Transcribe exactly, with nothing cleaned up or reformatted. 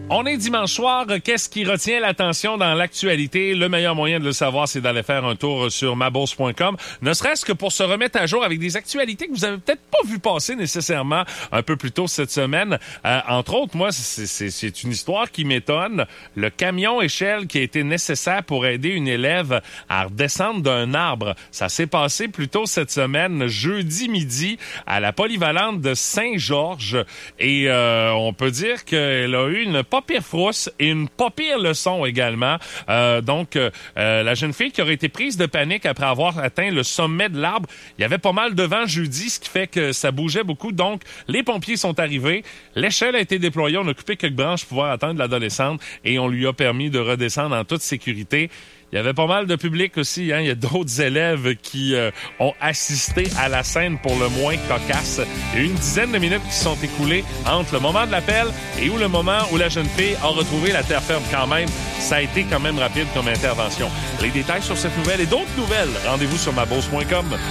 On est dimanche soir. Qu'est-ce qui retient l'attention dans l'actualité? Le meilleur moyen de le savoir, c'est d'aller faire un tour sur ma bourse point com. Ne serait-ce que pour se remettre à jour avec des actualités que vous avez peut-être pas vu passer nécessairement un peu plus tôt cette semaine. Euh, entre autres, moi, c'est, c'est, c'est une histoire qui m'étonne. Le camion échelle qui a été nécessaire pour aider une élève à redescendre d'un arbre. Ça s'est passé plus tôt cette semaine, jeudi midi, à la polyvalente de Saint-Georges. Et euh, on peut dire qu'elle a eu une pas pire frousse et une pas pire leçon également. Euh, donc, euh, la jeune fille qui aurait été prise de panique après avoir atteint le sommet de l'arbre. Il y avait pas mal de vent jeudi, ce qui fait que ça bougeait beaucoup. Donc, les pompiers sont arrivés. L'échelle a été déployée. On a coupé quelques branches pour pouvoir atteindre l'adolescente et on lui a permis de redescendre en toute sécurité. Il y avait pas mal de public aussi, hein. Il y a d'autres élèves qui euh, ont assisté à la scène pour le moins cocasse. Il y a eu une dizaine de minutes qui se sont écoulées entre le moment de l'appel et où le moment où la jeune fille a retrouvé la terre ferme quand même. Ça a été quand même rapide comme intervention. Les détails sur cette nouvelle et d'autres nouvelles, rendez-vous sur ma bourse point com.